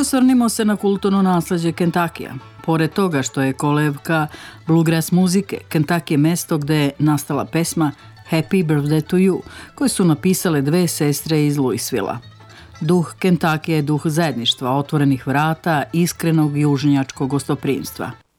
osvrnimo se na kulturno nasleđe Kentakija. Pored toga što je kolevka bluegrass muzike, Kentucky je mesto gde je nastala pesma Happy Birthday to You, koju su napisale dve sestre iz Louisvilla. Duh Kentakija je duh zajedništva, otvorenih vrata, iskrenog južnjačkog gostoprimstva.